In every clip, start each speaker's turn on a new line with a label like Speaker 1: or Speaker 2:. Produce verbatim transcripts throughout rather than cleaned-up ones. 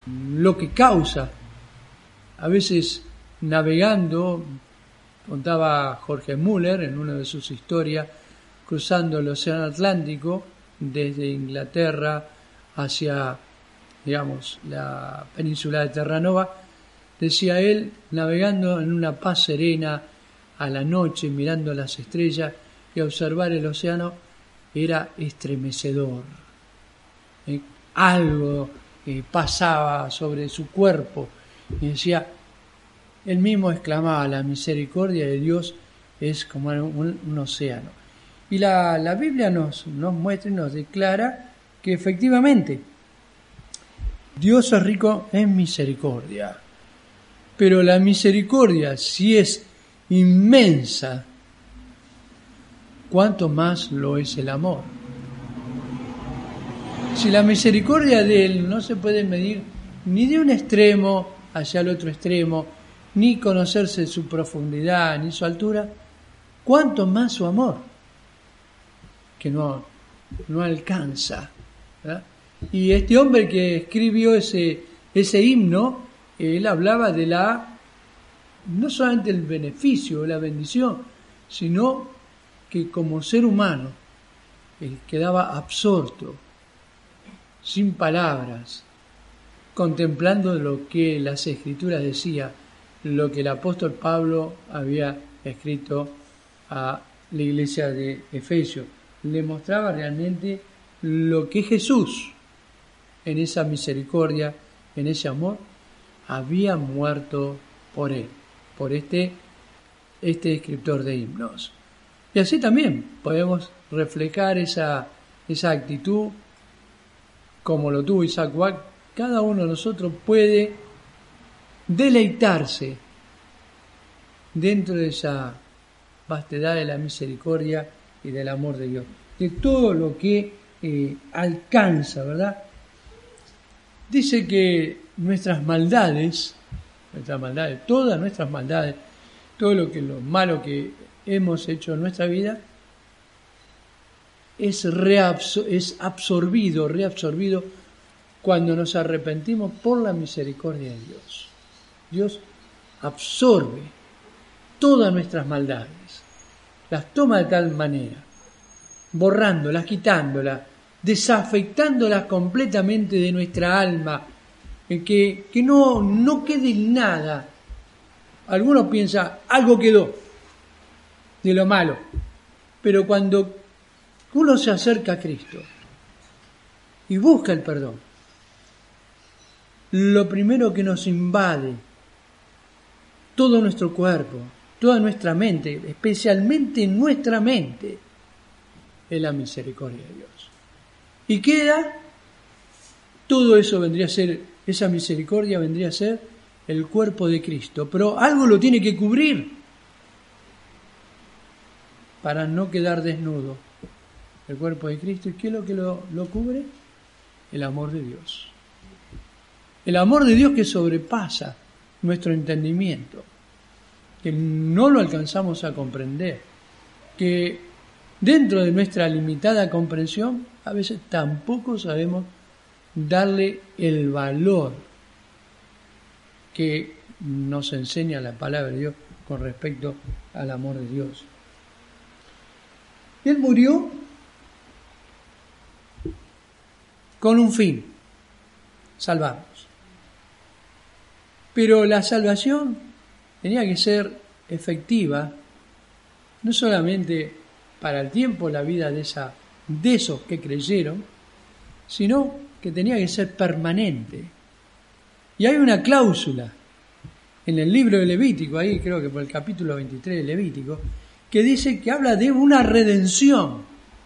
Speaker 1: lo que causa. A veces navegando, contaba Jorge Müller en una de sus historias, cruzando el Océano Atlántico desde Inglaterra hacia, digamos, la península de Terranova, decía él, navegando en una paz serena a la noche, mirando las estrellas y observar el océano, era estremecedor. ¿Eh? Algo eh, pasaba sobre su cuerpo y decía, él mismo exclamaba, la misericordia de Dios es como un, un océano. Y la, la Biblia nos, nos muestra y nos declara que efectivamente Dios es rico en misericordia. Pero la misericordia, si es inmensa, ¿cuánto más lo es el amor? Si la misericordia de Él no se puede medir ni de un extremo hacia el otro extremo, ni conocerse su profundidad, ni su altura, ¿cuánto más su amor? Que no, no alcanza, ¿verdad? Y este hombre que escribió ese, ese himno, él hablaba de la, no solamente el beneficio, la bendición, sino que como ser humano él quedaba absorto, sin palabras, contemplando lo que las Escrituras decían, lo que el apóstol Pablo había escrito a la iglesia de Efesios. Le mostraba realmente lo que Jesús, en esa misericordia, en ese amor, había muerto por él, por este, este escritor de himnos. Y así también podemos reflejar esa, esa actitud como lo tuvo Isaac Watts. Cada uno de nosotros puede deleitarse dentro de esa vastedad de la misericordia y del amor de Dios, de todo lo que eh, alcanza, ¿verdad? Dice que nuestras maldades, nuestras maldades, todas nuestras maldades, todo lo que lo malo que hemos hecho en nuestra vida, es, reabsor- es absorbido, reabsorbido cuando nos arrepentimos por la misericordia de Dios. Dios absorbe todas nuestras maldades, las toma de tal manera, borrándolas, quitándolas, desafectándolas completamente de nuestra alma, que, que no, no quede nada. Algunos piensan, algo quedó de lo malo, pero cuando uno se acerca a Cristo y busca el perdón, lo primero que nos invade todo nuestro cuerpo, toda nuestra mente, especialmente nuestra mente, es la misericordia de Dios. Y queda, todo eso vendría a ser, esa misericordia vendría a ser el cuerpo de Cristo, pero algo lo tiene que cubrir para no quedar desnudo. El cuerpo de Cristo, ¿y qué es lo que lo, lo cubre? El amor de Dios. El amor de Dios que sobrepasa nuestro entendimiento, que no lo alcanzamos a comprender, que dentro de nuestra limitada comprensión a veces tampoco sabemos darle el valor que nos enseña la palabra de Dios con respecto al amor de Dios. Él murió con un fin, salvarnos. Pero la salvación tenía que ser efectiva, no solamente para el tiempo, la vida de, esa, de esos que creyeron, sino que tenía que ser permanente. Y hay una cláusula en el libro de Levítico, ahí creo que por el capítulo veintitrés de Levítico, que dice que habla de una redención,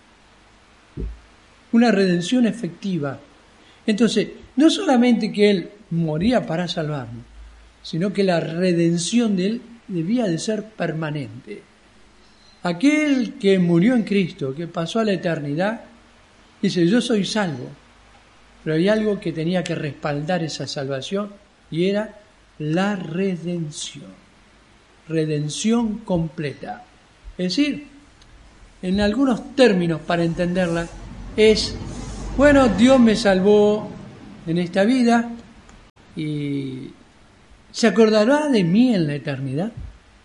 Speaker 1: una redención efectiva. Entonces, no solamente que Él moría para salvarnos, sino que la redención de Él debía de ser permanente. Aquel que murió en Cristo, que pasó a la eternidad, dice, yo soy salvo, pero hay algo que tenía que respaldar esa salvación y era la redención, redención completa. Es decir, en algunos términos para entenderla, es, bueno, Dios me salvó en esta vida, y ¿se acordará de mí en la eternidad?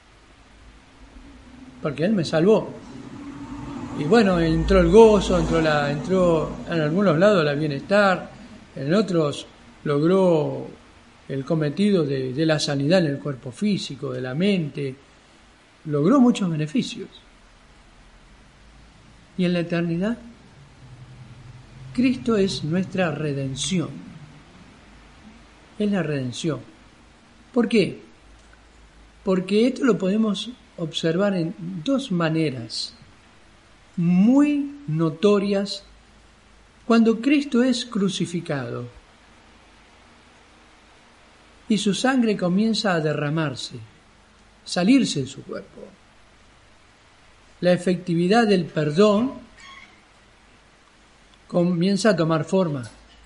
Speaker 1: Porque Él me salvó. Y bueno, entró el gozo, entró, la, entró en algunos lados la bienestar, en otros logró el cometido de, de la sanidad en el cuerpo físico, de la mente, logró muchos beneficios. Y en la eternidad, Cristo es nuestra redención. Es la redención. ¿Por qué? Porque esto lo podemos observar en dos maneras muy notorias cuando Cristo es crucificado y su sangre comienza a derramarse, salirse de su cuerpo. La efectividad del perdón comienza a tomar forma.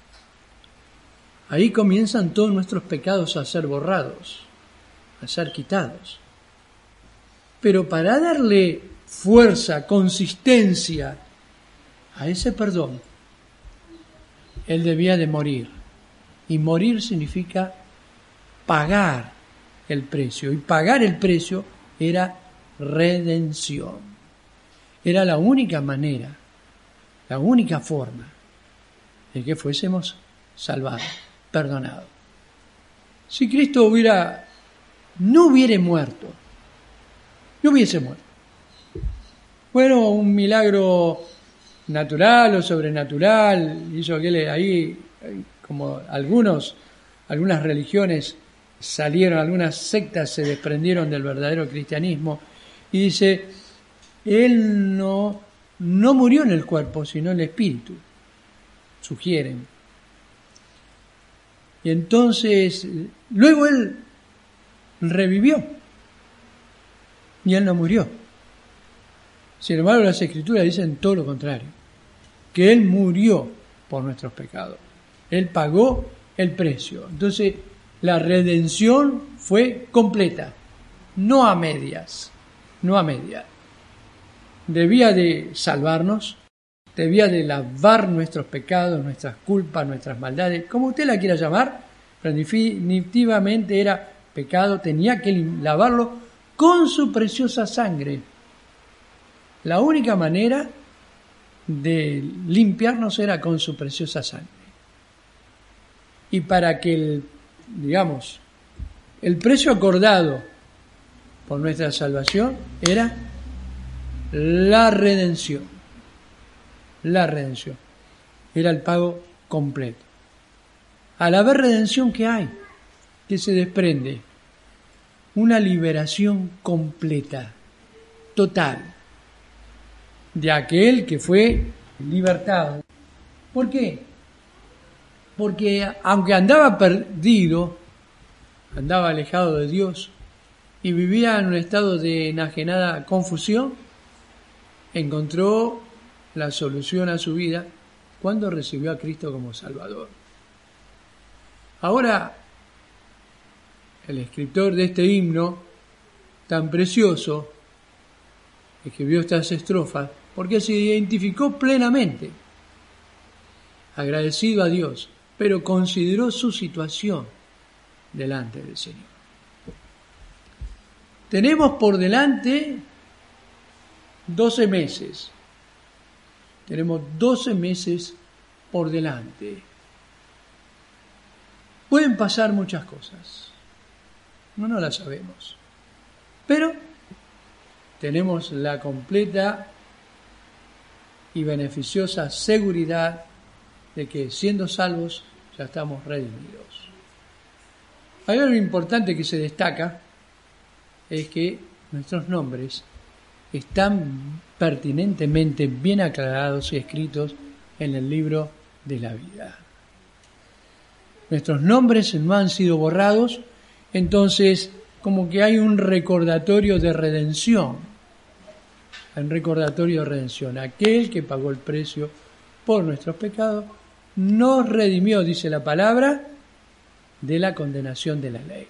Speaker 1: Ahí comienzan todos nuestros pecados a ser borrados, a ser quitados. Pero para darle fuerza, consistencia a ese perdón, Él debía de morir. Y morir significa pagar el precio. Y pagar el precio era redención. Era la única manera, la única forma de que fuésemos salvados, perdonados. Si Cristo hubiera, no hubiera muerto, no hubiese muerto. Bueno, un milagro natural o sobrenatural hizo que le, ahí, como algunos, algunas religiones salieron, algunas sectas se desprendieron del verdadero cristianismo y dice, Él no, no murió en el cuerpo, sino en el espíritu, sugieren. Y entonces, luego Él revivió y Él no murió. Sin embargo, las Escrituras dicen todo lo contrario, que Él murió por nuestros pecados. Él pagó el precio. Entonces, la redención fue completa, no a medias, no a medias. Debía de salvarnos, debía de lavar nuestros pecados, nuestras culpas, nuestras maldades, como usted la quiera llamar, pero definitivamente era pecado, tenía que lavarlo con su preciosa sangre. La única manera de limpiarnos era con su preciosa sangre. Y para que el, digamos, el precio acordado por nuestra salvación era la redención. La redención. Era el pago completo. Al haber redención, ¿qué hay? Que se desprende una liberación completa, total, de aquel que fue libertado. ¿Por qué? Porque aunque andaba perdido, andaba alejado de Dios y vivía en un estado de enajenada confusión, encontró la solución a su vida cuando recibió a Cristo como Salvador. Ahora, el escritor de este himno tan precioso escribió estas estrofas porque se identificó plenamente, agradecido a Dios, pero consideró su situación delante del Señor. Tenemos por delante doce meses. Tenemos doce meses por delante. Pueden pasar muchas cosas. No, no las sabemos. Pero tenemos la completa y beneficiosa seguridad de que siendo salvos ya estamos redimidos. Hay algo importante que se destaca, es que nuestros nombres están pertinentemente bien aclarados y escritos en el libro de la vida. Nuestros nombres no han sido borrados, entonces como que hay un recordatorio de redención. Un recordatorio de redención. Aquel que pagó el precio por nuestros pecados nos redimió, dice la palabra, de la condenación de la ley.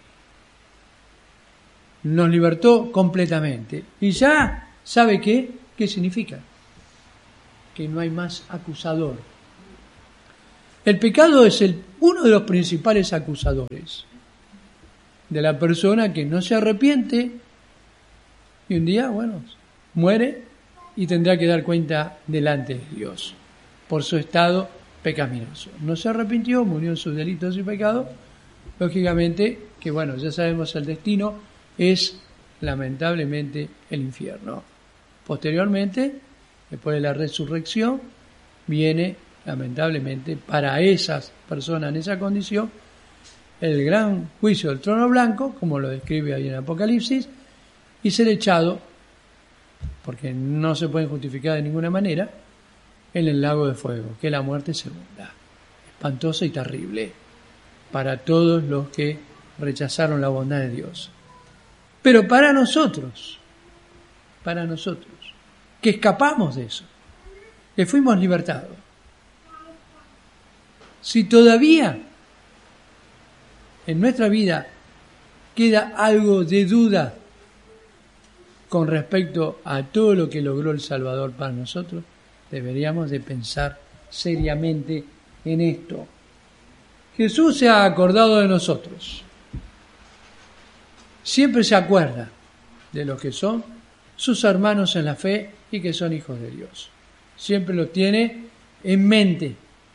Speaker 1: Nos libertó completamente. Y ya, ¿sabe qué? ¿Qué significa? Que no hay más acusador. El pecado es el, uno de los principales acusadores de la persona que no se arrepiente y un día, bueno, muere y tendrá que dar cuenta delante de Dios por su estado pecaminoso. No se arrepintió, murió en sus delitos y pecados. Lógicamente que, bueno, ya sabemos el destino es lamentablemente el infierno. Posteriormente, después de la resurrección, viene lamentablemente para esas personas en esa condición el gran juicio del trono blanco, como lo describe ahí en Apocalipsis, y ser echado, porque no se pueden justificar de ninguna manera, en el lago de fuego, que es la muerte segunda, espantosa y terrible para todos los que rechazaron la bondad de Dios. Pero para nosotros, para nosotros, que escapamos de eso, que fuimos libertados, si todavía en nuestra vida queda algo de duda con respecto a todo lo que logró el Salvador para nosotros, deberíamos de pensar seriamente en esto. Jesús se ha acordado de nosotros. Siempre se acuerda de los que son sus hermanos en la fe y que son hijos de Dios. Siempre lo tiene en mente.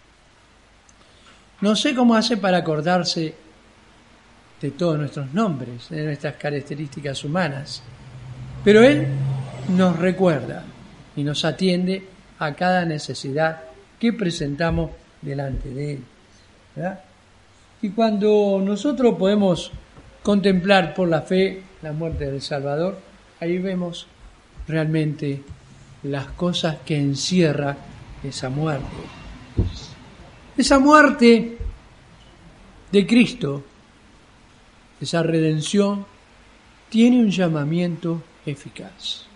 Speaker 1: No sé cómo hace para acordarse de todos nuestros nombres, de nuestras características humanas, pero Él nos recuerda y nos atiende a cada necesidad que presentamos delante de Él, ¿verdad? Y cuando nosotros podemos contemplar por la fe la muerte del Salvador, ahí vemos realmente las cosas que encierra esa muerte. Esa muerte de Cristo, esa redención, tiene un llamamiento eficaz.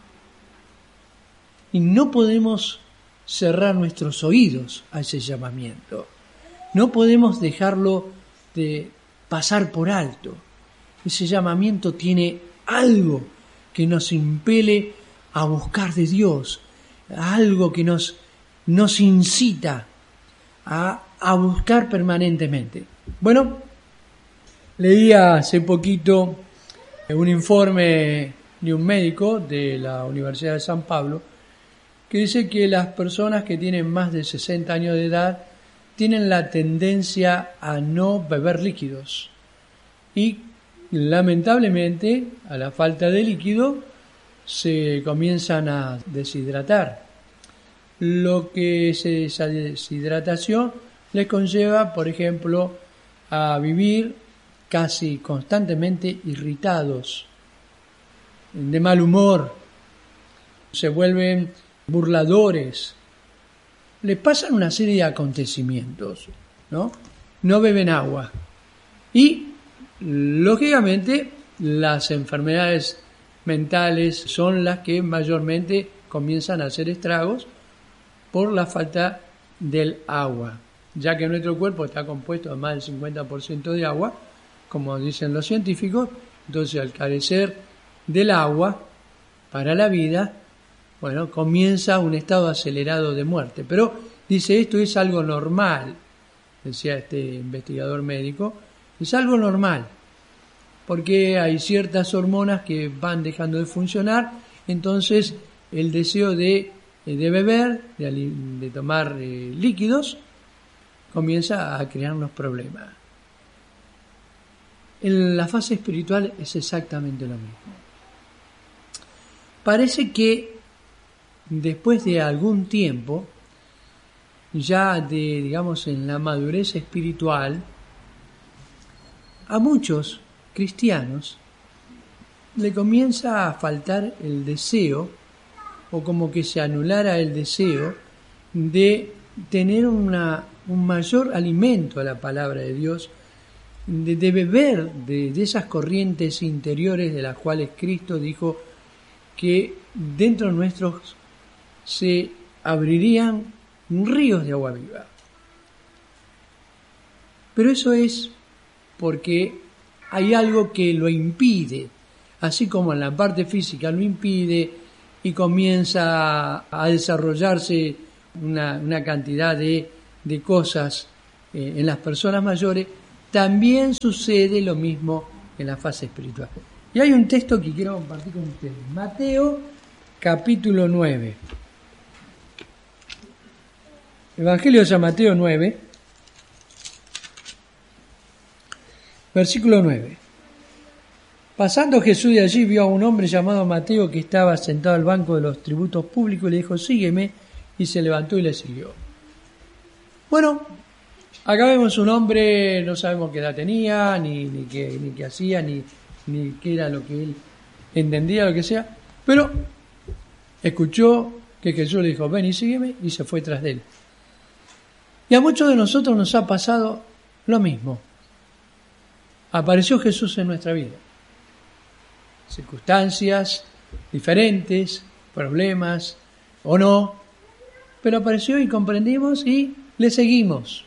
Speaker 1: Y no podemos cerrar nuestros oídos a ese llamamiento. No podemos dejarlo de pasar por alto. Ese llamamiento tiene algo que nos impele a buscar de Dios, algo que nos, nos incita a, a buscar permanentemente. Bueno, leía hace poquito un informe de un médico de la Universidad de San Pablo que dice que las personas que tienen más de sesenta años de edad tienen la tendencia a no beber líquidos y lamentablemente a la falta de líquido se comienzan a deshidratar, lo que es esa deshidratación les conlleva, por ejemplo, a vivir casi constantemente irritados, de mal humor, se vuelven burladores, les pasan una serie de acontecimientos, ¿no? No beben agua y, lógicamente, las enfermedades mentales son las que mayormente comienzan a hacer estragos por la falta del agua, ya que nuestro cuerpo está compuesto de más del cincuenta por ciento de agua, como dicen los científicos. Entonces, al carecer del agua para la vida, bueno, comienza un estado acelerado de muerte. Pero dice, esto es algo normal, decía este investigador médico, es algo normal, porque hay ciertas hormonas que van dejando de funcionar, entonces el deseo de, de beber, de, de tomar eh, líquidos, comienza a crearnos problemas. En la fase espiritual es exactamente lo mismo. Parece que después de algún tiempo, ya de, digamos, en la madurez espiritual, a muchos cristianos le comienza a faltar el deseo, o como que se anulara el deseo de tener una, un mayor alimento a la palabra de Dios, de, de beber de, de esas corrientes interiores de las cuales Cristo dijo que dentro nuestros se abrirían ríos de agua viva. Pero eso es porque hay algo que lo impide, así como en la parte física lo impide y comienza a desarrollarse una, una cantidad de, de cosas eh, en las personas mayores, también sucede lo mismo en la fase espiritual. Y hay un texto que quiero compartir con ustedes. Mateo, capítulo nueve. Evangelio de San Mateo nueve, versículo nueve. Pasando Jesús de allí, vio a un hombre llamado Mateo que estaba sentado al banco de los tributos públicos y le dijo, sígueme, y se levantó y le siguió. Bueno, acá vemos un hombre, no sabemos qué edad tenía, ni, ni, qué, ni qué hacía, ni, ni qué era lo que él entendía, lo que sea, pero escuchó que Jesús le dijo, ven y sígueme, y se fue tras de él. Y a muchos de nosotros nos ha pasado lo mismo. Apareció Jesús en nuestra vida. Circunstancias diferentes, problemas o no, pero apareció y comprendimos y le seguimos.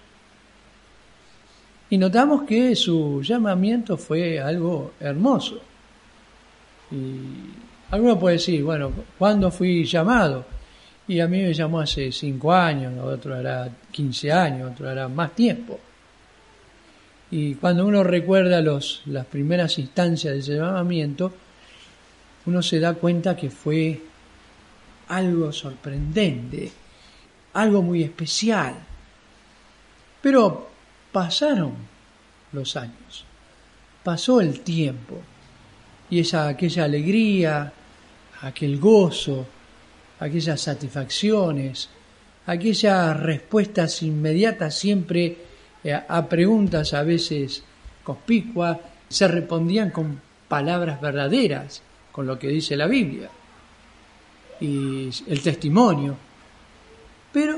Speaker 1: Y notamos que su llamamiento fue algo hermoso. Y alguno puede decir, bueno, ¿cuándo fui llamado? Y a mí me llamó hace cinco años, otro hará quince años, otro hará más tiempo. Y cuando uno recuerda los, las primeras instancias de ese llamamiento, uno se da cuenta que fue algo sorprendente, algo muy especial. Pero pasaron los años, pasó el tiempo, y esa, aquella alegría, aquel gozo, aquellas satisfacciones, aquellas respuestas inmediatas siempre eh, a preguntas a veces conspicuas, se respondían con palabras verdaderas, con lo que dice la Biblia y el testimonio. Pero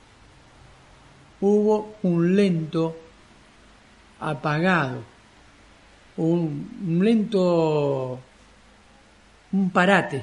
Speaker 1: hubo un lento apagado, un, un lento, un parate.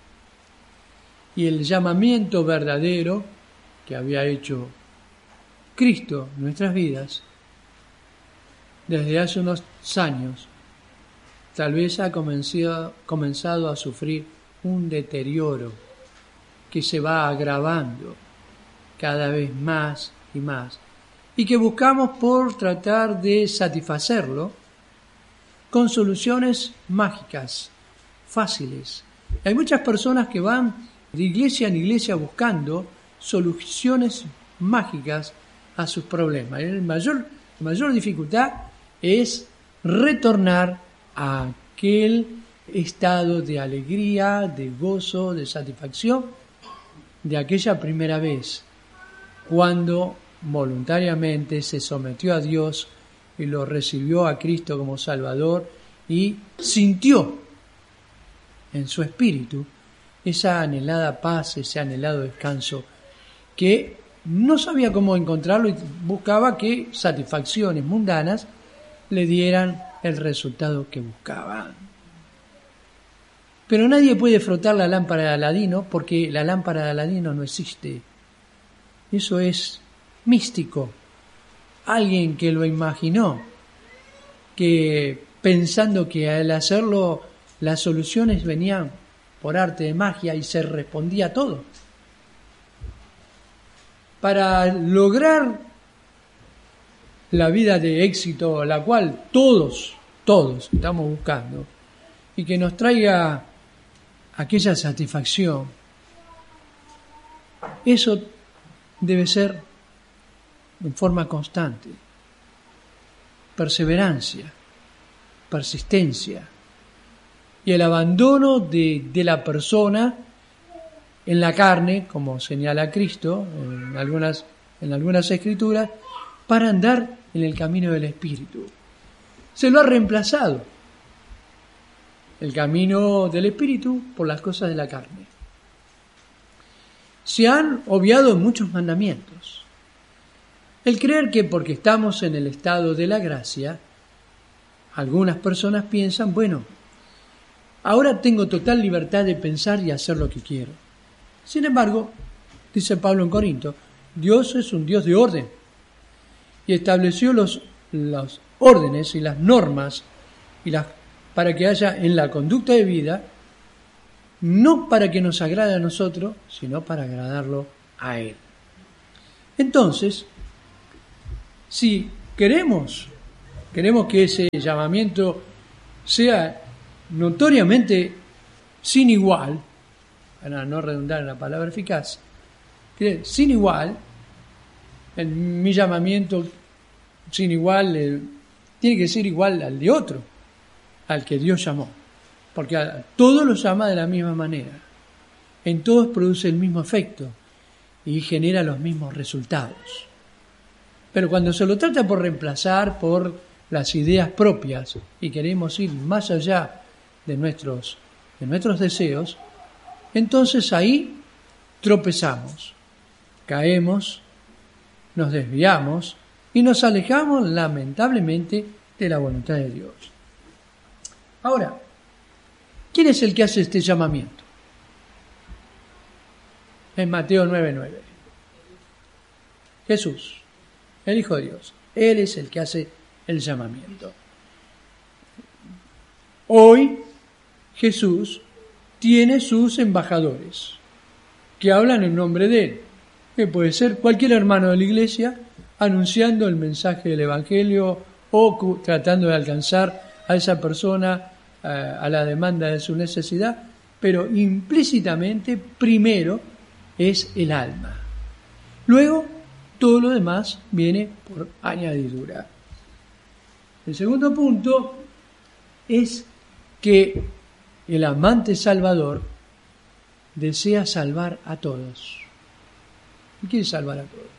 Speaker 1: Y el llamamiento verdadero que había hecho Cristo en nuestras vidas, desde hace unos años, tal vez ha comenzado, comenzado a sufrir un deterioro que se va agravando cada vez más y más, y que buscamos por tratar de satisfacerlo con soluciones mágicas, fáciles. Hay muchas personas que van de iglesia en iglesia buscando soluciones mágicas a sus problemas. El mayor, la mayor dificultad es retornar a aquel estado de alegría, de gozo, de satisfacción de aquella primera vez, cuando voluntariamente se sometió a Dios y lo recibió a Cristo como Salvador y sintió en su espíritu esa anhelada paz, ese anhelado descanso, que no sabía cómo encontrarlo y buscaba que satisfacciones mundanas le dieran el resultado que buscaban. Pero nadie puede frotar la lámpara de Aladino porque la lámpara de Aladino no existe. Eso es místico. Alguien que lo imaginó, que pensando que al hacerlo las soluciones venían por arte de magia y se respondía a todo. Para lograr la vida de éxito, la cual todos, todos estamos buscando, y que nos traiga aquella satisfacción, eso debe ser en forma constante, perseverancia, persistencia, y el abandono de, de la persona en la carne, como señala Cristo en algunas, en algunas escrituras, para andar en el camino del Espíritu. Se lo ha reemplazado el camino del Espíritu por las cosas de la carne. Se han obviado muchos mandamientos. El creer que porque estamos en el estado de la gracia, algunas personas piensan, bueno, ahora tengo total libertad de pensar y hacer lo que quiero. Sin embargo, dice Pablo en Corinto, Dios es un Dios de orden y estableció los, los órdenes y las normas y las, para que haya en la conducta de vida, no para que nos agrade a nosotros, sino para agradarlo a Él. Entonces, Si queremos, queremos que ese llamamiento sea notoriamente sin igual, para no redundar en la palabra eficaz, que sin igual, en mi llamamiento sin igual eh, tiene que ser igual al de otro, al que Dios llamó, porque a todos los llama de la misma manera, en todos produce el mismo efecto y genera los mismos resultados. Pero cuando se lo trata por reemplazar por las ideas propias y queremos ir más allá de nuestros, de nuestros deseos, entonces ahí tropezamos, caemos, nos desviamos y nos alejamos lamentablemente de la voluntad de Dios. Ahora, ¿quién es el que hace este llamamiento? En Mateo nueve nueve. Jesús, el Hijo de Dios. Él es el que hace el llamamiento. Hoy Jesús tiene sus embajadores que hablan en nombre de Él, que puede ser cualquier hermano de la iglesia anunciando el mensaje del Evangelio o tratando de alcanzar a esa persona a la demanda de su necesidad, pero implícitamente primero es el alma. Luego todo lo demás viene por añadidura. El segundo punto es que el amante Salvador desea salvar a todos. Y quiere salvar a todos.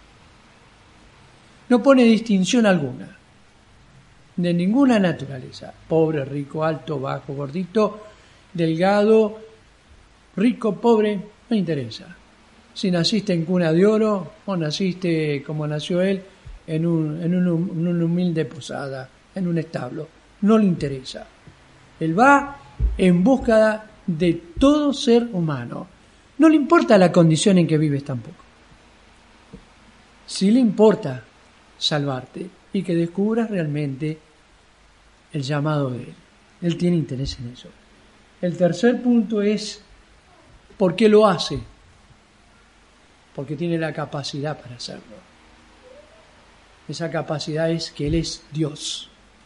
Speaker 1: No pone distinción alguna, de ninguna naturaleza. Pobre, rico, alto, bajo, gordito, delgado, rico, pobre, no interesa. Si naciste en cuna de oro o naciste como nació él en, un, en, un, en una humilde posada, en un establo, no le interesa. Él va en busca de todo ser humano. No le importa la condición en que vives tampoco. Sí le importa salvarte y que descubras realmente el llamado de Él. Él tiene interés en eso. El tercer punto es ¿por qué lo hace? Porque tiene la capacidad para hacerlo. Esa capacidad es que Él es Dios.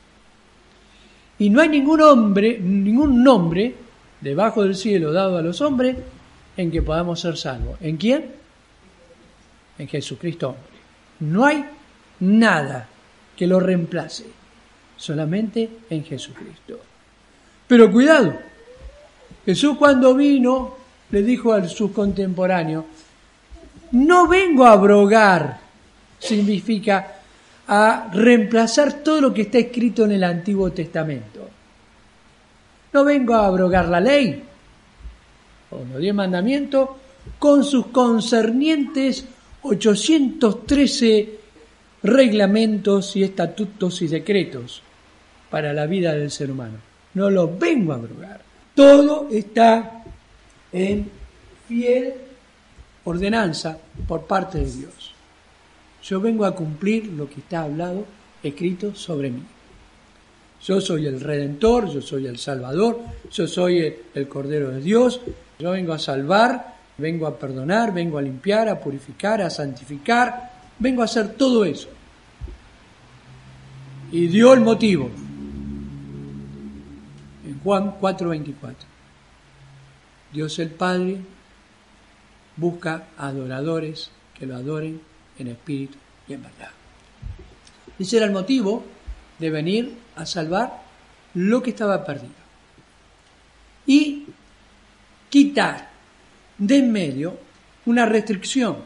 Speaker 1: Y no hay ningún hombre, ningún nombre debajo del cielo dado a los hombres en que podamos ser salvos. ¿En quién? En Jesucristo hombre. No hay nada que lo reemplace, solamente en Jesucristo. Pero cuidado, Jesús cuando vino le dijo a sus contemporáneos, no vengo a abrogar, significa a reemplazar todo lo que está escrito en el Antiguo Testamento. No vengo a abrogar la ley o los diez mandamientos con sus concernientes ochocientos trece reglamentos y estatutos y decretos para la vida del ser humano. No los vengo a abrogar. Todo está en fiel ordenanza por parte de Dios. Yo vengo a cumplir lo que está hablado, escrito sobre mí. Yo soy el Redentor, yo soy el Salvador, yo soy el, el Cordero de Dios. Yo vengo a salvar, vengo a perdonar, vengo a limpiar, a purificar, a santificar. Vengo a hacer todo eso. Y dio el motivo. En Juan cuatro veinticuatro. Dios el Padre busca adoradores que lo adoren en espíritu y en verdad. Ese era el motivo de venir a salvar lo que estaba perdido. Y quitar de en medio una restricción.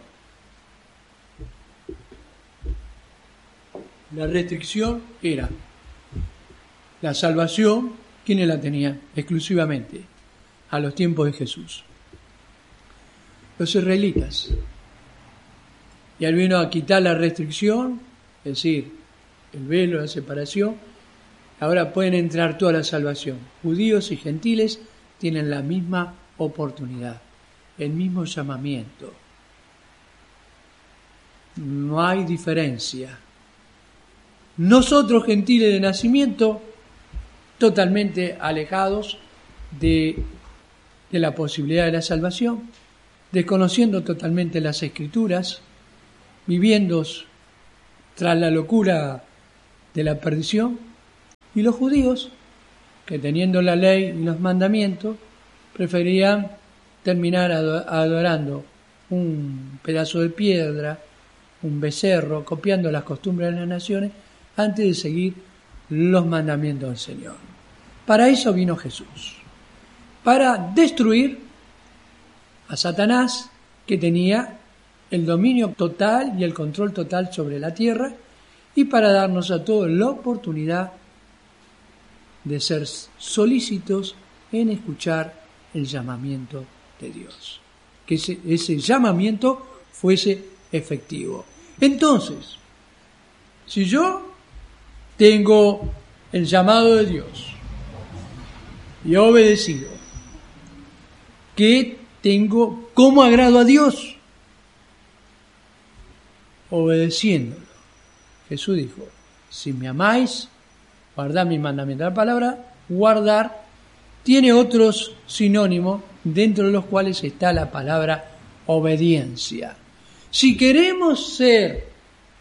Speaker 1: La restricción era la salvación, ¿quiénes la tenían? Exclusivamente a los tiempos de Jesús. Los israelitas. Y él vino a quitar la restricción, es decir, el velo, la separación. Ahora pueden entrar toda la salvación. Judíos y gentiles tienen la misma oportunidad, el mismo llamamiento. No hay diferencia. Nosotros, gentiles de nacimiento, totalmente alejados de, de la posibilidad de la salvación, desconociendo totalmente las Escrituras, viviendo tras la locura de la perdición, y los judíos, que teniendo la ley y los mandamientos, preferían terminar adorando un pedazo de piedra, un becerro, copiando las costumbres de las naciones, antes de seguir los mandamientos del Señor. Para eso vino Jesús, para destruir a Satanás, que tenía el dominio total y el control total sobre la tierra, y para darnos a todos la oportunidad de ser solícitos en escuchar el llamamiento de Dios, que ese, ese llamamiento fuese efectivo. Entonces, si yo tengo el llamado de Dios y he obedecido, ¿qué tengo? ¿Cómo agrado a Dios? Obedeciéndolo. Jesús dijo, si me amáis, guardad mis mandamientos. La palabra guardar tiene otros sinónimos, dentro de los cuales está la palabra obediencia. Si queremos ser,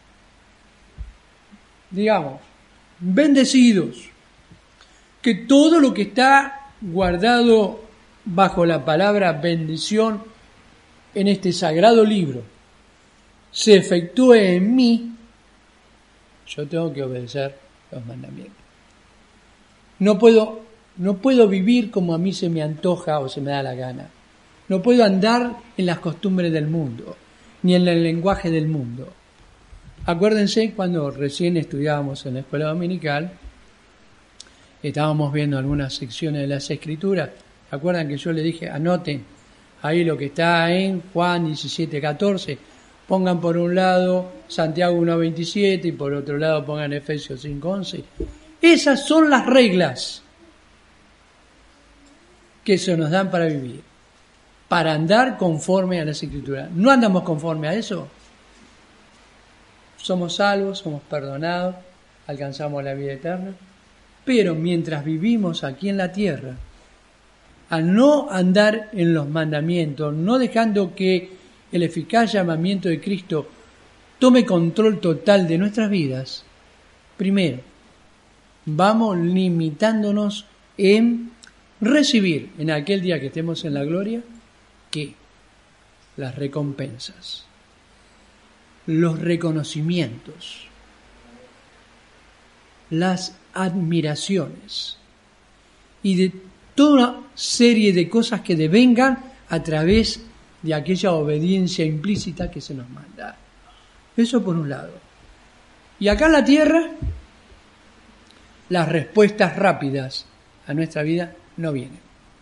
Speaker 1: digamos, bendecidos, que todo lo que está guardado bajo la palabra bendición en este sagrado libro se efectúe en mí, yo tengo que obedecer los mandamientos. No puedo, no puedo vivir como a mí se me antoja o se me da la gana. No puedo andar en las costumbres del mundo, ni en el lenguaje del mundo. Acuérdense cuando recién estudiábamos en la escuela dominical, estábamos viendo algunas secciones de las Escrituras. ¿Se acuerdan que yo le dije, anoten ahí lo que está en Juan diecisiete catorce? Pongan por un lado Santiago uno veintisiete y por otro lado pongan Efesios cinco once. Esas son las reglas que se nos dan para vivir, para andar conforme a las Escrituras. ¿No andamos conforme a eso? Somos salvos, somos perdonados, alcanzamos la vida eterna, pero mientras vivimos aquí en la tierra, al no andar en los mandamientos, no dejando que el eficaz llamamiento de Cristo tome control total de nuestras vidas, primero, vamos limitándonos en recibir en aquel día que estemos en la gloria, ¿qué? Las recompensas, los reconocimientos, las admiraciones y de toda una serie de cosas que devengan a través de aquella obediencia implícita que se nos manda. Eso por un lado. Y acá en la tierra, las respuestas rápidas a nuestra vida no vienen.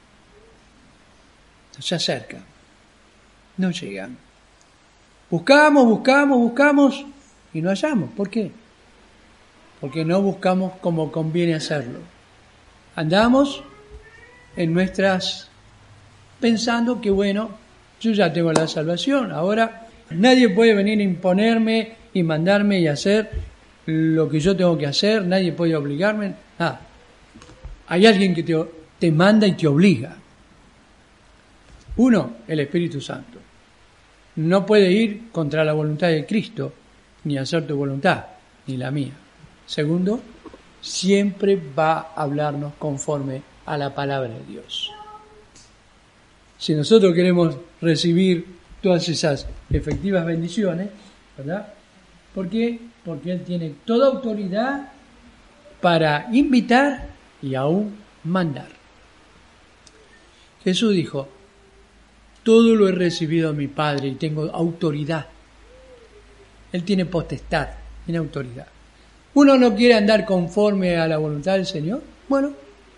Speaker 1: No se acercan. No llegan. Buscamos, buscamos, buscamos y no hallamos. ¿Por qué? Porque no buscamos como conviene hacerlo. Andamos en nuestras pensando que bueno, yo ya tengo la salvación, ahora nadie puede venir a imponerme y mandarme y hacer lo que yo tengo que hacer, nadie puede obligarme, nada. Hay alguien que te, te manda y te obliga. Uno, el Espíritu Santo. No puede ir contra la voluntad de Cristo, ni hacer tu voluntad, ni la mía. Segundo, siempre va a hablarnos conforme a la palabra de Dios. Si nosotros queremos recibir todas esas efectivas bendiciones, ¿verdad? ¿Por qué? Porque Él tiene toda autoridad para invitar y aún mandar. Jesús dijo, todo lo he recibido de mi Padre y tengo autoridad. Él tiene potestad, tiene autoridad. ¿Uno no quiere andar conforme a la voluntad del Señor? Bueno,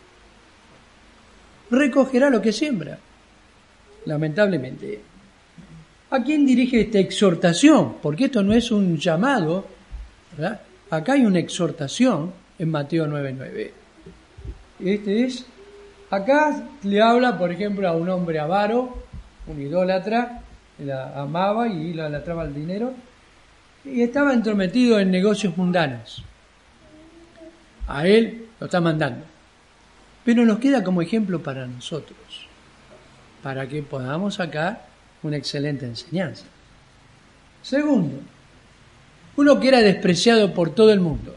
Speaker 1: recogerá lo que siembra. Lamentablemente. ¿A quién dirige esta exhortación? Porque esto no es un llamado, ¿verdad? Acá hay una exhortación en Mateo nueve nueve. Este es, acá le habla, por ejemplo, a un hombre avaro, un idólatra, la amaba y la idolatraba el dinero, y estaba entrometido en negocios mundanos. A él lo está mandando. Pero nos queda como ejemplo para nosotros, para que podamos sacar una excelente enseñanza. Segundo, Uno que era despreciado por todo el mundo.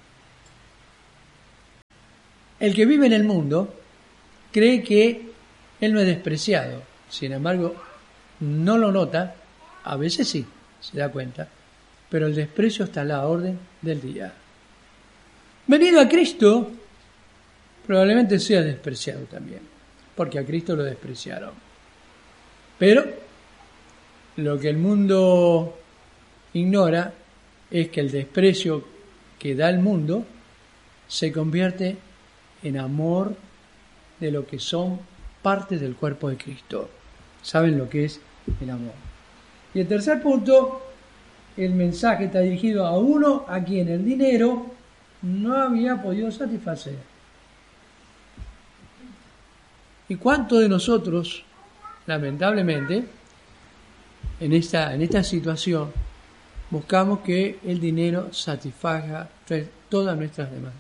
Speaker 1: El que vive en el mundo cree que él no es despreciado. Sin embargo, no lo nota, a veces sí, se da cuenta, pero el desprecio está a la orden del día. Venido a Cristo, probablemente sea despreciado también, porque a Cristo lo despreciaron. Pero lo que el mundo ignora es que el desprecio que da el mundo se convierte en amor de lo que son parte del cuerpo de Cristo. ¿Saben lo que es el amor? Y el tercer punto, el mensaje está dirigido a uno a quien el dinero no había podido satisfacer. ¿Y cuántos de nosotros, lamentablemente, en esta, en esta situación, buscamos que el dinero satisfaga todas nuestras demandas?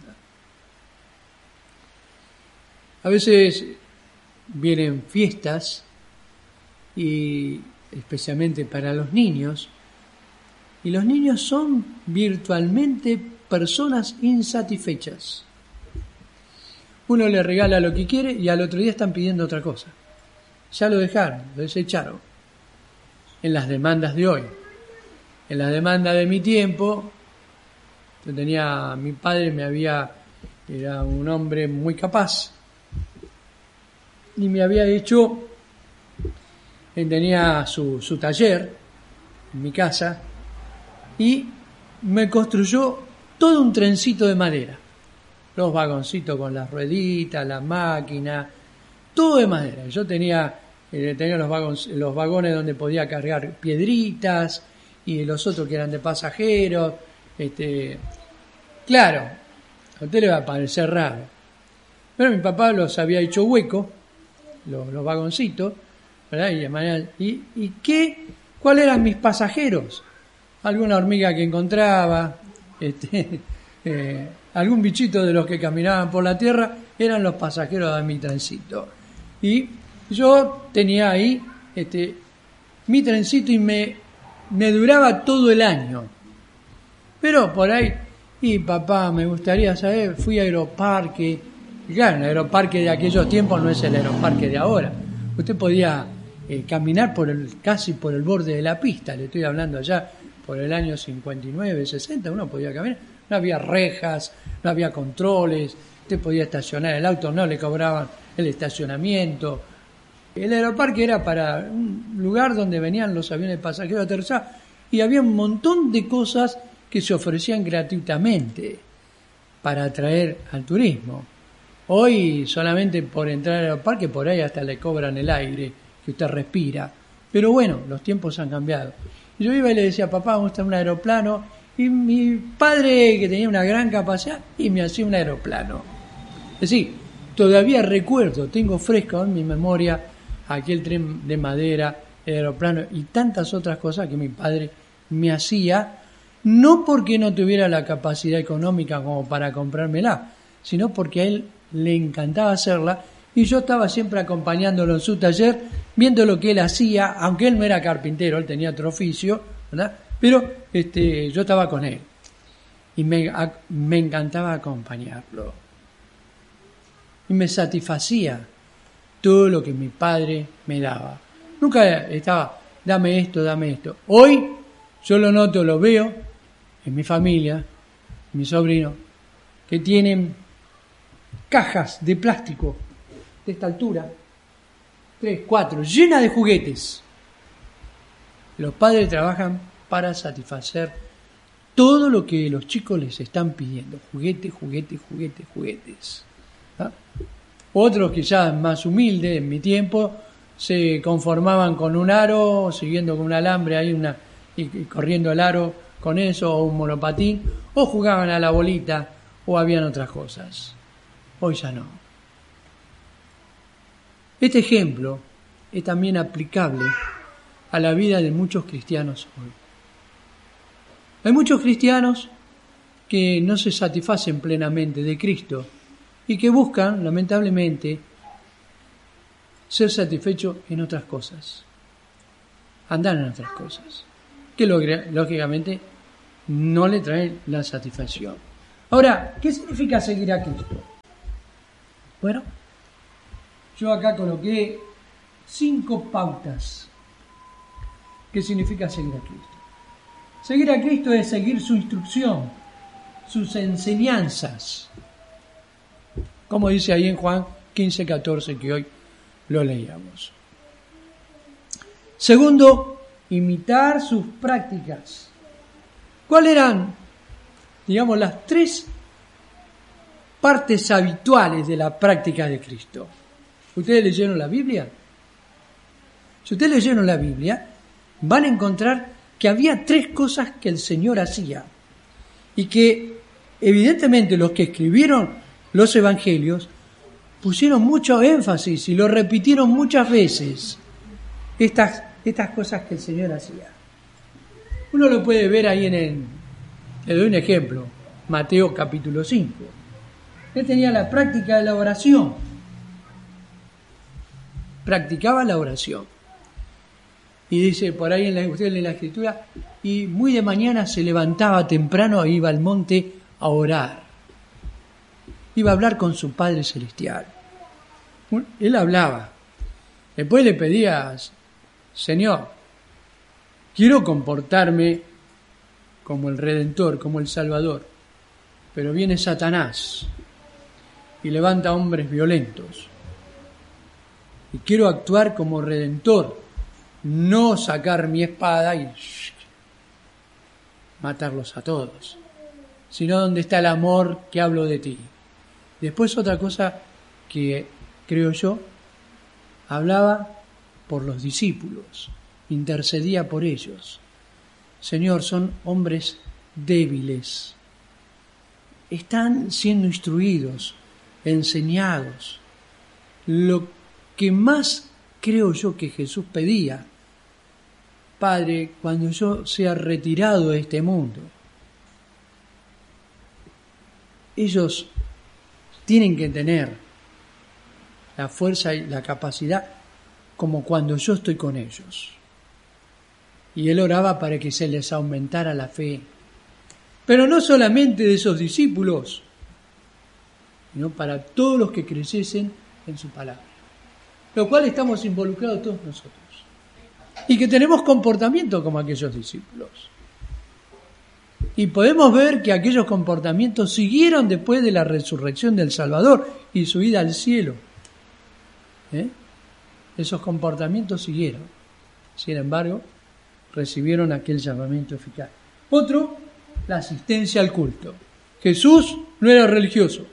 Speaker 1: A veces vienen fiestas, y especialmente para los niños, y los niños son virtualmente personas insatisfechas. Uno le regala lo que quiere y al otro día están pidiendo otra cosa. Ya lo dejaron, lo desecharon. En las demandas de hoy. En las demandas de mi tiempo, yo tenía, mi padre me había, era un hombre muy capaz, y me había hecho, él tenía su, su taller en mi casa, y me construyó todo un trencito de madera. Los vagoncitos con las rueditas, la máquina, todo de madera. Yo tenía, eh, tenía los, vagones, los vagones donde podía cargar piedritas, y los otros que eran de pasajeros. Este, claro, a usted le va a parecer raro, pero mi papá los había hecho hueco, los, los vagoncitos, ¿verdad? Y, de manera, y, y qué, ¿cuáles eran mis pasajeros? Alguna hormiga que encontraba, este, eh, algún bichito de los que caminaban por la tierra, eran los pasajeros de mi trencito. Y yo tenía ahí este, mi trencito y me, me duraba todo el año. Pero por ahí, y papá, me gustaría saber, fui a Aeroparque. Y claro, el Aeroparque de aquellos tiempos no es el Aeroparque de ahora. Usted podía eh, caminar por el, casi por el borde de la pista, le estoy hablando allá por el año cincuenta y nueve, sesenta, uno podía caminar. No había rejas, no había controles, usted podía estacionar el auto, no le cobraban el estacionamiento. El Aeroparque era para un lugar donde venían los aviones pasajeros a aterrizar, y había un montón de cosas que se ofrecían gratuitamente para atraer al turismo. Hoy solamente por entrar al Aeroparque, por ahí hasta le cobran el aire que usted respira. Pero bueno, los tiempos han cambiado. Y yo iba y le decía, papá, vamos a estar en un aeroplano. Y mi padre, que tenía una gran capacidad, y me hacía un aeroplano. Es decir, todavía recuerdo, tengo fresco en mi memoria aquel tren de madera, el aeroplano y tantas otras cosas que mi padre me hacía, no porque no tuviera la capacidad económica como para comprármela, sino porque a él le encantaba hacerla, y yo estaba siempre acompañándolo en su taller, viendo lo que él hacía, aunque él no era carpintero, él tenía otro oficio, ¿verdad? Pero este, yo estaba con él y me, a, me encantaba acompañarlo. Y me satisfacía todo lo que mi padre me daba. Nunca estaba, dame esto, dame esto. Hoy yo lo noto, lo veo en mi familia, mis sobrinos, que tienen cajas de plástico de esta altura, tres, cuatro, llenas de juguetes. Los padres trabajan para satisfacer todo lo que los chicos les están pidiendo. Juguetes, juguetes, juguetes, juguetes. ¿Ah? Otros que ya más humildes, en mi tiempo, se conformaban con un aro, siguiendo con un alambre ahí una, y, y corriendo el aro con eso, o un monopatín, o jugaban a la bolita, o habían otras cosas. Hoy ya no. Este ejemplo es también aplicable a la vida de muchos cristianos hoy. Hay muchos cristianos que no se satisfacen plenamente de Cristo y que buscan, lamentablemente, ser satisfechos en otras cosas, andar en otras cosas, que lógicamente no le trae la satisfacción. Ahora, ¿qué significa seguir a Cristo? Bueno, yo acá coloqué cinco pautas. ¿Qué significa seguir a Cristo? Seguir a Cristo es seguir su instrucción, sus enseñanzas, como dice ahí en Juan quince, catorce, que hoy lo leíamos. Segundo, imitar sus prácticas. ¿Cuáles eran, digamos, las tres partes habituales de la práctica de Cristo? ¿Ustedes leyeron la Biblia? Si ustedes leyeron la Biblia, van a encontrar que había tres cosas que el Señor hacía y que evidentemente los que escribieron los evangelios pusieron mucho énfasis y lo repitieron muchas veces, estas, estas cosas que el Señor hacía. Uno lo puede ver ahí en el, le doy un ejemplo, Mateo capítulo cinco. Él tenía la práctica de la oración, practicaba la oración. Y dice por ahí en la, usted en la escritura, y muy de mañana se levantaba temprano e iba al monte a orar. Iba a hablar con su Padre Celestial. Él hablaba. Después le pedía, Señor, quiero comportarme como el Redentor, como el Salvador. Pero viene Satanás y levanta hombres violentos. Y quiero actuar como Redentor. No sacar mi espada y matarlos a todos, sino donde está el amor que hablo de ti. Después otra cosa que creo yo, hablaba por los discípulos, intercedía por ellos. Señor, son hombres débiles, están siendo instruidos, enseñados. Lo que más creo yo que Jesús pedía, Padre, cuando yo sea retirado de este mundo, ellos tienen que tener la fuerza y la capacidad como cuando yo estoy con ellos. Y él oraba para que se les aumentara la fe. Pero no solamente de esos discípulos, sino para todos los que creyesen en su palabra. Lo cual estamos involucrados todos nosotros. Y que tenemos comportamiento como aquellos discípulos. Y podemos ver que aquellos comportamientos siguieron después de la resurrección del Salvador y su ida al cielo. ¿Eh? Esos comportamientos siguieron. Sin embargo, recibieron aquel llamamiento eficaz. Otro, la asistencia al culto. Jesús no era religioso,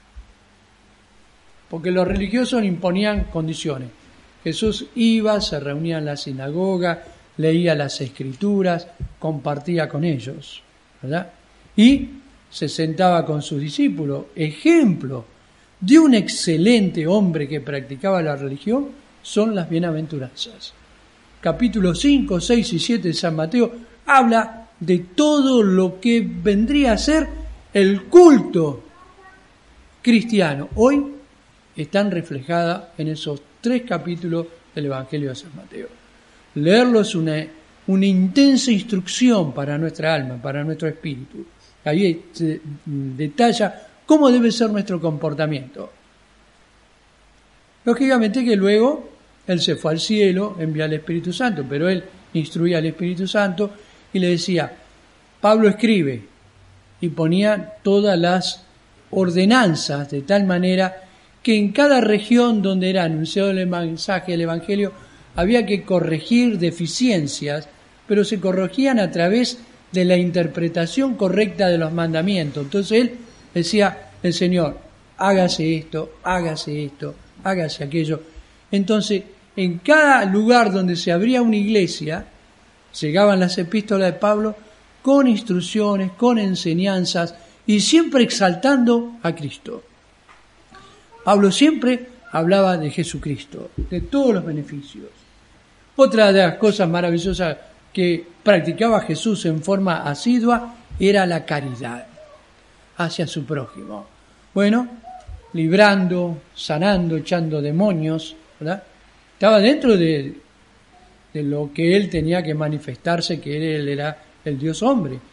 Speaker 1: porque los religiosos imponían condiciones. Jesús iba, se reunía en la sinagoga, leía las escrituras, compartía con ellos, ¿verdad? Y se sentaba con sus discípulos. Ejemplo de un excelente hombre que practicaba la religión son las bienaventuranzas. Capítulos cinco, seis y siete de San Mateo habla de todo lo que vendría a ser el culto cristiano. Hoy están reflejadas en esos tres capítulos del Evangelio de San Mateo. Leerlo es una, una intensa instrucción para nuestra alma, para nuestro espíritu. Ahí se detalla cómo debe ser nuestro comportamiento. Lógicamente que luego él se fue al cielo, envió al Espíritu Santo, pero él instruía al Espíritu Santo y le decía, Pablo escribe, y ponía todas las ordenanzas de tal manera que en cada región donde era anunciado el mensaje del Evangelio había que corregir deficiencias, pero se corregían a través de la interpretación correcta de los mandamientos. Entonces él decía, el Señor, hágase esto, hágase esto, hágase aquello. Entonces, en cada lugar donde se abría una iglesia, llegaban las epístolas de Pablo con instrucciones, con enseñanzas y siempre exaltando a Cristo. Pablo siempre hablaba de Jesucristo, de todos los beneficios. Otra de las cosas maravillosas que practicaba Jesús en forma asidua era la caridad hacia su prójimo. Bueno, librando, sanando, echando demonios, ¿verdad? Estaba dentro de, de lo que él tenía que manifestarse, que él era el Dios hombre.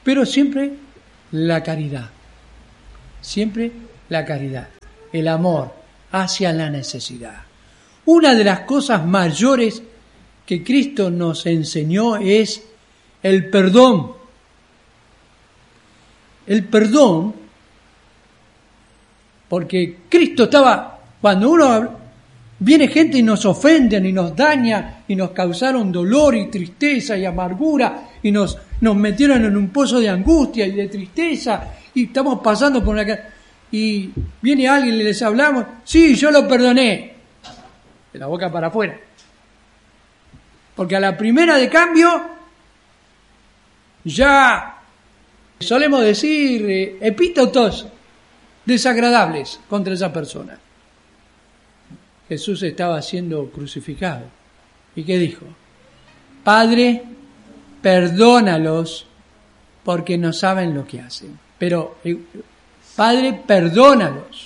Speaker 1: pero siempre la caridad, siempre la caridad, el amor hacia la necesidad. Una de las cosas mayores que Cristo nos enseñó es el perdón. El perdón, porque Cristo estaba, cuando uno viene gente y nos ofenden y nos daña y nos causaron dolor y tristeza y amargura y nos, nos metieron en un pozo de angustia y de tristeza y estamos pasando por una... y viene alguien y les hablamos, sí, yo lo perdoné, de la boca para afuera. Porque a la primera de cambio, ya solemos decir eh, epítetos desagradables contra esa persona. Jesús estaba siendo crucificado. ¿Y qué dijo? Padre, perdónalos porque no saben lo que hacen. Pero, eh, Padre, perdónalos.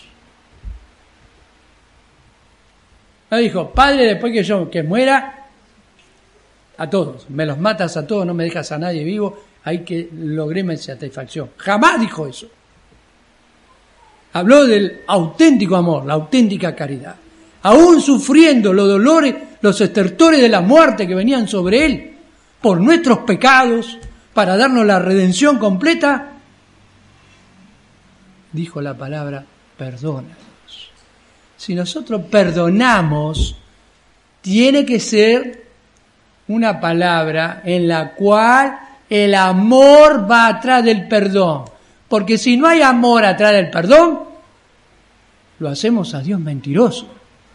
Speaker 1: No dijo, Padre, después que yo que muera, a todos, me los matas a todos, no me dejas a nadie vivo, hay que logré mi satisfacción. Jamás dijo eso. Habló del auténtico amor, la auténtica caridad. Aún sufriendo los dolores, los estertores de la muerte que venían sobre él, por nuestros pecados, para darnos la redención completa, dijo la palabra, perdónanos. Si nosotros perdonamos, tiene que ser una palabra en la cual el amor va atrás del perdón. Porque si no hay amor atrás del perdón, lo hacemos a Dios mentiroso.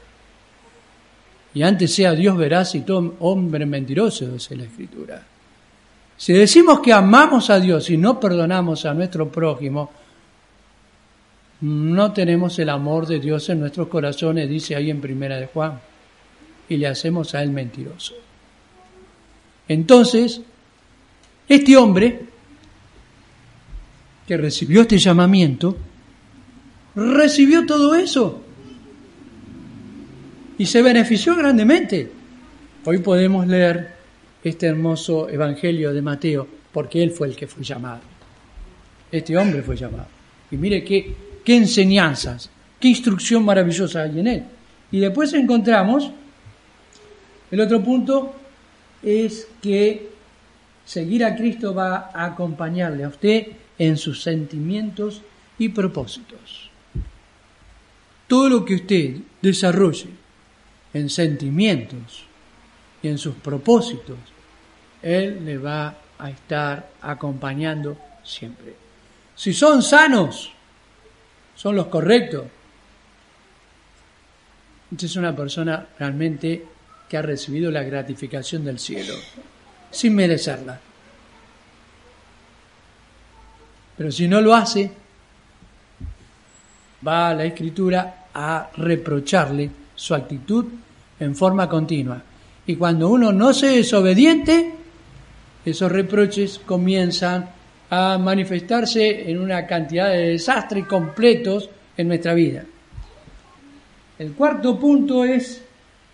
Speaker 1: Y antes sea Dios veraz y todo hombre mentiroso, dice la Escritura. Si decimos que amamos a Dios y no perdonamos a nuestro prójimo, no tenemos el amor de Dios en nuestros corazones, dice ahí en Primera de Juan, y le hacemos a él mentiroso. Entonces, este hombre que recibió este llamamiento, recibió todo eso y se benefició grandemente. Hoy podemos leer este hermoso Evangelio de Mateo, porque él fue el que fue llamado. Este hombre fue llamado. Y mire qué, qué enseñanzas, qué instrucción maravillosa hay en él. Y después encontramos, el otro punto es que seguir a Cristo va a acompañarle a usted en sus sentimientos y propósitos. Todo lo que usted desarrolle en sentimientos y en sus propósitos, Él le va a estar acompañando siempre. Si son sanos, son los correctos, esta es una persona realmente que ha recibido la gratificación del cielo, sin merecerla. Pero si no lo hace, va a la Escritura a reprocharle su actitud en forma continua. Y cuando uno no se es obediente, esos reproches comienzan a manifestarse en una cantidad de desastres completos en nuestra vida. El cuarto punto es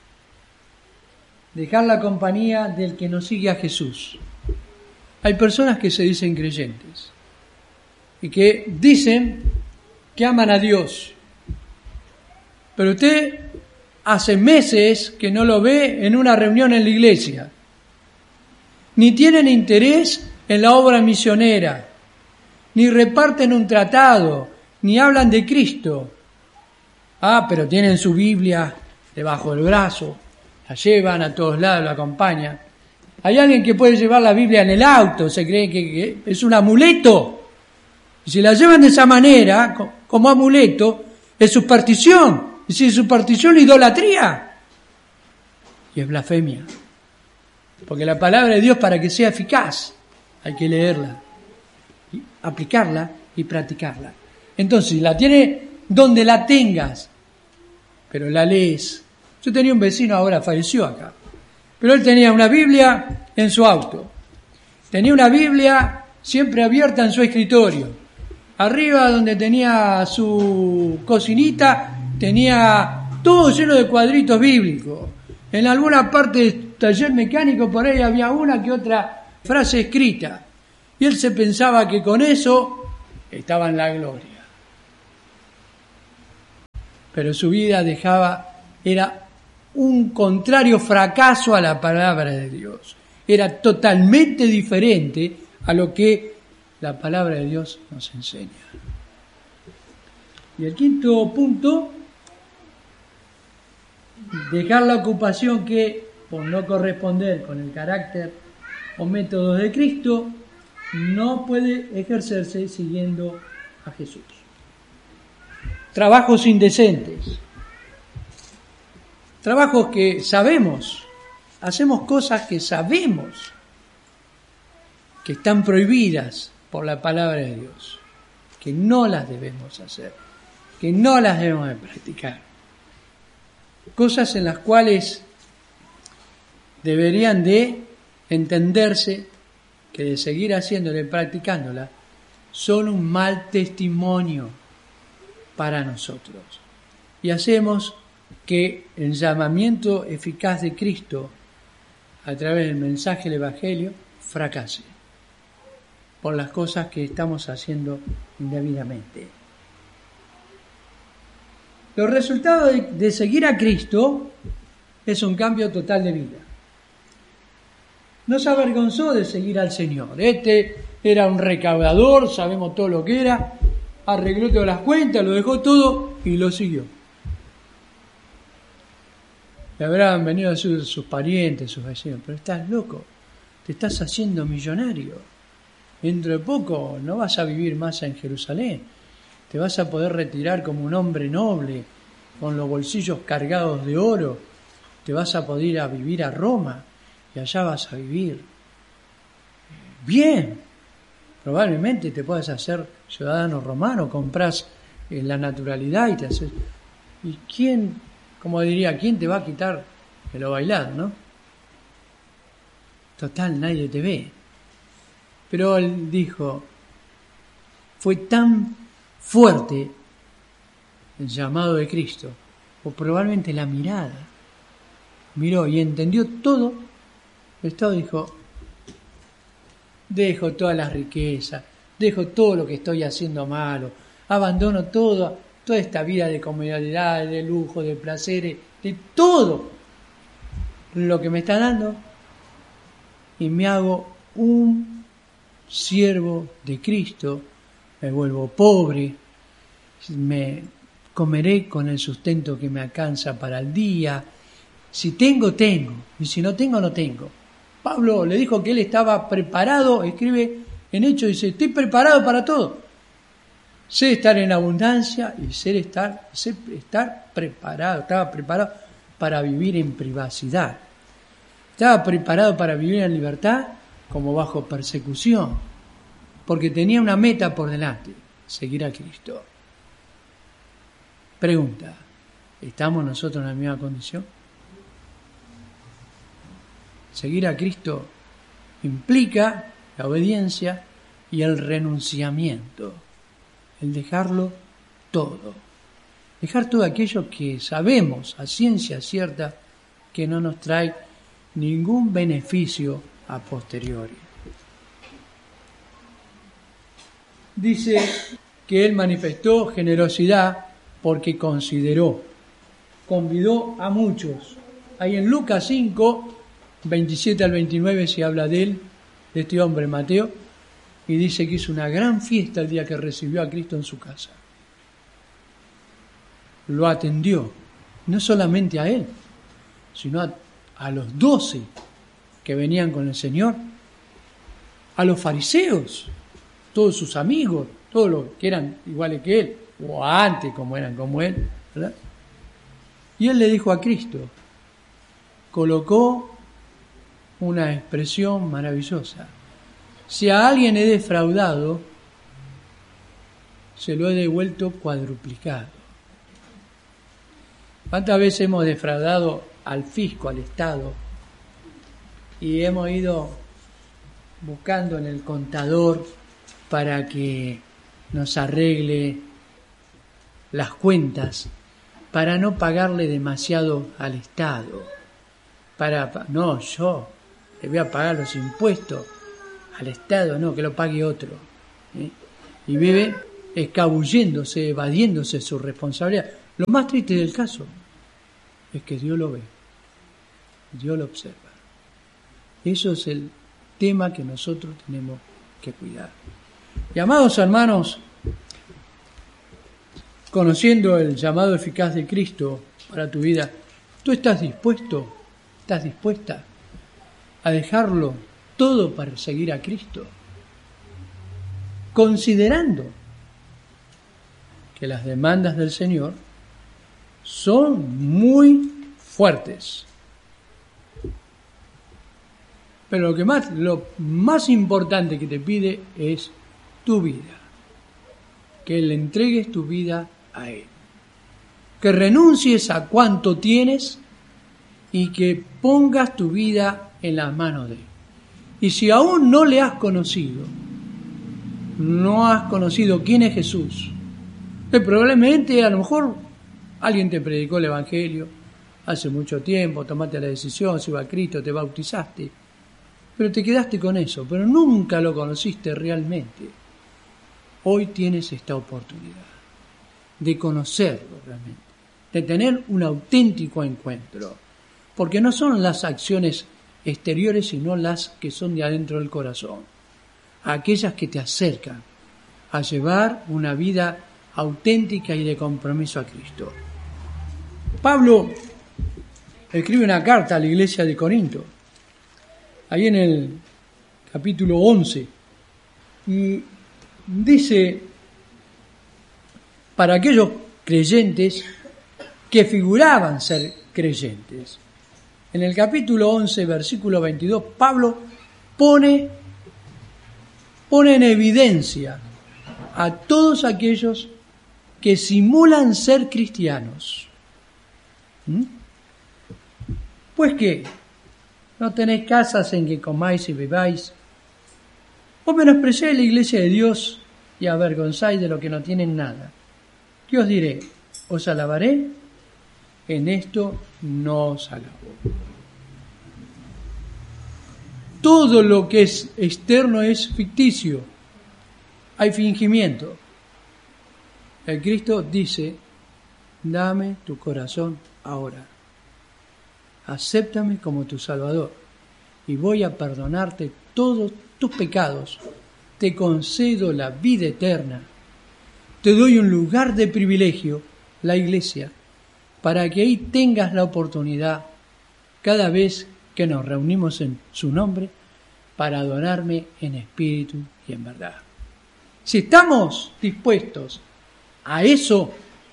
Speaker 1: dejar la compañía del que no sigue a Jesús. Hay personas que se dicen creyentes y que dicen que aman a Dios, pero usted hace meses que no lo ve en una reunión en la iglesia, ni tienen interés en la obra misionera, ni reparten un tratado, ni hablan de Cristo. Ah, pero tienen su Biblia debajo del brazo, la llevan a todos lados, la acompañan. Hay alguien que puede llevar la Biblia en el auto, se cree que es un amuleto. Y si la llevan de esa manera, como amuleto, es superstición. Y si es superstición, idolatría. Y es blasfemia. Porque la palabra de Dios, para que sea eficaz, hay que leerla, y aplicarla y practicarla. Entonces, la tiene donde la tengas, pero la lees. Yo tenía un vecino, ahora falleció acá, pero él tenía una Biblia en su auto. Tenía una Biblia siempre abierta en su escritorio. Arriba, donde tenía su cocinita, tenía todo lleno de cuadritos bíblicos. En alguna parte del taller mecánico, por ahí había una que otra frase escrita. Y él se pensaba que con eso estaba en la gloria. Pero su vida dejaba, era un contrario fracaso a la palabra de Dios. Era totalmente diferente a lo que la palabra de Dios nos enseña. Y el quinto punto, dejar la ocupación que, por no corresponder con el carácter o métodos de Cristo, no puede ejercerse siguiendo a Jesús. Trabajos indecentes. Trabajos que sabemos, hacemos cosas que sabemos que están prohibidas por la palabra de Dios, que no las debemos hacer, que no las debemos de practicar. Cosas en las cuales deberían de entenderse que de seguir haciéndola y practicándola son un mal testimonio para nosotros. Y hacemos que el llamamiento eficaz de Cristo a través del mensaje del Evangelio fracase por las cosas que estamos haciendo indebidamente. Los resultados de, de seguir a Cristo es un cambio total de vida. No se avergonzó de seguir al Señor. Este era un recaudador, sabemos todo lo que era, arregló todas las cuentas, lo dejó todo y lo siguió. Le habrán venido a sus, sus parientes, sus vecinos, pero estás loco, te estás haciendo millonario. Dentro de poco no vas a vivir más en Jerusalén, te vas a poder retirar como un hombre noble, con los bolsillos cargados de oro, te vas a poder ir a vivir a Roma y allá vas a vivir bien. Probablemente te puedas hacer ciudadano romano, compras la naturalidad y te haces... ¿Y quién, como diría, quién te va a quitar de lo bailado, no? Total, nadie te ve. Pero él dijo, fue tan fuerte el llamado de Cristo, o probablemente la mirada, miró y entendió todo, el Estado dijo, dejo todas las riquezas, dejo todo lo que estoy haciendo malo, abandono todo, toda esta vida de comodidad, de lujo, de placeres, de todo lo que me está dando, y me hago un siervo de Cristo, me vuelvo pobre, me comeré con el sustento que me alcanza para el día, si tengo, tengo, y si no tengo, no tengo. Pablo le dijo que él estaba preparado, escribe en Hechos, dice, estoy preparado para todo. Sé estar en abundancia y sé estar, sé estar preparado, estaba preparado para vivir en privacidad. Estaba preparado para vivir en libertad como bajo persecución, porque tenía una meta por delante, seguir a Cristo. Pregunta, ¿estamos nosotros en la misma condición? Seguir a Cristo implica la obediencia y el renunciamiento, el dejarlo todo. Dejar todo aquello que sabemos a ciencia cierta que no nos trae ningún beneficio a posteriori. Dice que él manifestó generosidad porque consideró, convidó a muchos. Ahí en Lucas cinco, veintisiete al veintinueve se habla de él, de este hombre Mateo, y dice que hizo una gran fiesta el día que recibió a Cristo en su casa. Lo atendió, no solamente a él, sino a, a los doce que venían con el Señor, a los fariseos, todos sus amigos, todos los que eran iguales que él, o antes como eran como él, ¿verdad? Y él le dijo a Cristo, colocó una expresión maravillosa. Si a alguien he defraudado, se lo he devuelto cuadruplicado. ¿Cuántas veces hemos defraudado al fisco, al Estado, y hemos ido buscando en el contador para que nos arregle las cuentas, para no pagarle demasiado al Estado? Para, no, yo le voy a pagar los impuestos al Estado, no, que lo pague otro. ¿eh? Y vive escabulléndose, evadiéndose su responsabilidad. Lo más triste del caso es que Dios lo ve, Dios lo observa. Eso es el tema que nosotros tenemos que cuidar. Y amados hermanos, conociendo el llamado eficaz de Cristo para tu vida, ¿tú estás dispuesto, estás dispuesta a dejarlo todo para seguir a Cristo? Considerando que las demandas del Señor son muy fuertes. Pero lo que más, lo más importante que te pide es tu vida. Que le entregues tu vida a Él. Que renuncies a cuanto tienes y que pongas tu vida en las manos de Él. Y si aún no le has conocido, no has conocido quién es Jesús, que probablemente a lo mejor alguien te predicó el Evangelio hace mucho tiempo, tomaste la decisión, se iba a Cristo, te bautizaste, pero te quedaste con eso, pero nunca lo conociste realmente. Hoy tienes esta oportunidad de conocerlo realmente, de tener un auténtico encuentro, porque no son las acciones exteriores, sino las que son de adentro del corazón, aquellas que te acercan a llevar una vida auténtica y de compromiso a Cristo. Pablo escribe una carta a la iglesia de Corinto, ahí en el capítulo once, y dice, para aquellos creyentes que figuraban ser creyentes, en el capítulo once, versículo veintidós, Pablo pone, pone en evidencia a todos aquellos que simulan ser cristianos. ¿Mm? Pues que no tenéis casas en que comáis y bebáis, o menospreciáis la iglesia de Dios y avergonzáis de lo que no tienen nada. ¿Qué os diré? ¿Os alabaré? En esto no os alabo. Todo lo que es externo es ficticio. Hay fingimiento. El Cristo dice, dame tu corazón ahora. Acéptame como tu Salvador y voy a perdonarte todos tus pecados. Te concedo la vida eterna. Te doy un lugar de privilegio, la iglesia, para que ahí tengas la oportunidad cada vez que nos reunimos en su nombre para adorarme en espíritu y en verdad. Si estamos dispuestos a eso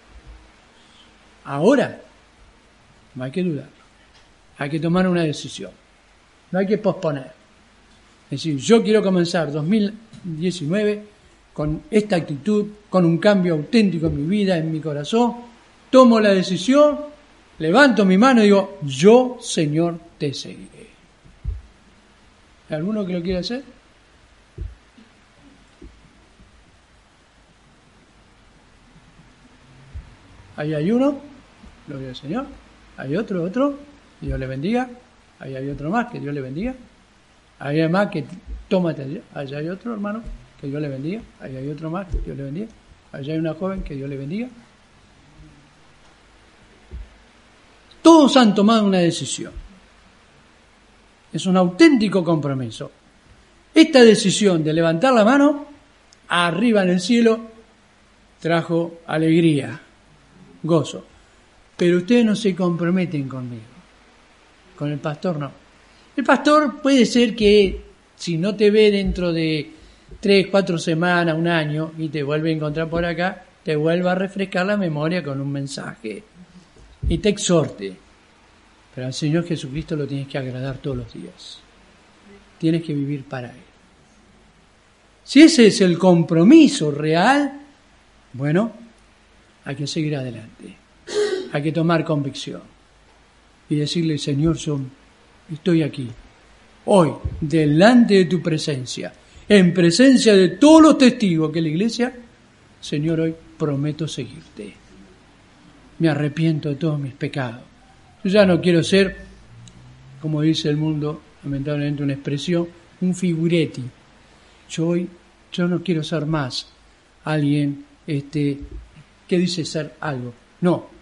Speaker 1: ahora, no hay que dudar, hay que tomar una decisión, no hay que posponer. Es decir, yo quiero comenzar dos mil diecinueve con esta actitud, con un cambio auténtico en mi vida, en mi corazón, tomo la decisión, levanto mi mano y digo, yo, Señor, te seguiré. ¿Hay alguno que lo quiere hacer? Ahí hay uno, gloria al Señor. Hay otro, otro, que Dios le bendiga. Ahí hay otro más, que Dios le bendiga. Ahí hay más, que tómate. Allá hay otro hermano, que Dios le bendiga. Ahí hay otro más, que Dios le bendiga. Allá hay una joven, que Dios le bendiga. Todos han tomado una decisión. Es un auténtico compromiso. Esta decisión de levantar la mano, arriba en el cielo, trajo alegría, gozo. Pero ustedes no se comprometen conmigo. Con el pastor no. El pastor puede ser que si no te ve dentro de tres, cuatro semanas, un año, y te vuelve a encontrar por acá, te vuelva a refrescar la memoria con un mensaje y te exhorte. Pero al Señor Jesucristo lo tienes que agradar todos los días. Tienes que vivir para Él. Si ese es el compromiso real, bueno, hay que seguir adelante. Hay que tomar convicción y decirle, Señor, yo estoy aquí, hoy, delante de tu presencia, en presencia de todos los testigos que la iglesia, Señor, hoy prometo seguirte. Me arrepiento de todos mis pecados. Yo ya no quiero ser, como dice el mundo, lamentablemente una expresión, un figuretti. yo hoy, yo no quiero ser más alguien este, que dice ser algo. No,